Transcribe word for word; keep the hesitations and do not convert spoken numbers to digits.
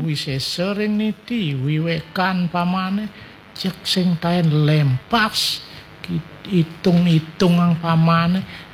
wis Serenity wiwekan pamane cek sing taen lempas hitung-hitung ang pamane